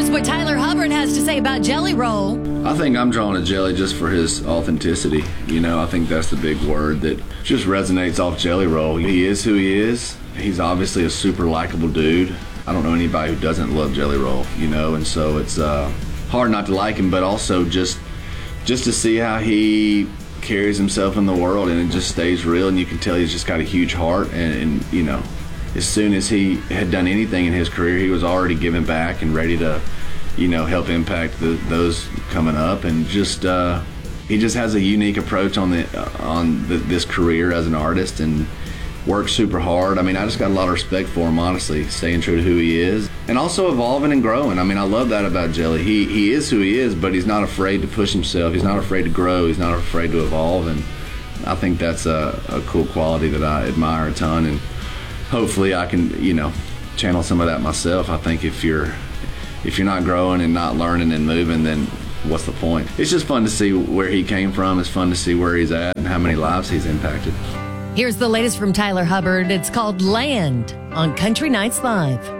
Here's what Tyler Hubbard has to say about Jelly Roll. I think I'm drawn to Jelly just for his authenticity. You know, I think that's the big word that just resonates off Jelly Roll. He is who he is. He's obviously a super likable dude. I don't know anybody who doesn't love Jelly Roll, you know, and so it's hard not to like him, but also just to see how he carries himself in the world, and it just stays real, and you can tell he's just got a huge heart, and you know, as soon as he had done anything in his career, he was already giving back and ready to, you know, help impact those coming up, and just he just has a unique approach on this career as an artist, and works super hard. I mean, I just got a lot of respect for him, honestly, staying true to who he is, and also evolving and growing. I mean, I love that about Jelly. He is who he is, but he's not afraid to push himself. He's not afraid to grow. He's not afraid to evolve, and I think that's a cool quality that I admire a ton, and hopefully I can, you know, channel some of that myself. I think if you're not growing and not learning and moving, then what's the point? It's just fun to see where he came from. It's fun to see where he's at and how many lives he's impacted. Here's the latest from Tyler Hubbard. It's called Land on Country Nights Live.